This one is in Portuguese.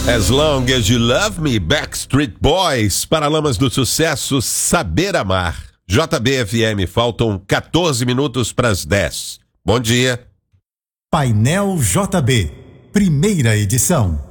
As Long As You Love Me, Backstreet Boys, Paralamas do Sucesso, Saber Amar. JBFM, faltam 14 minutos para as 10. Bom dia. Painel JB, primeira edição.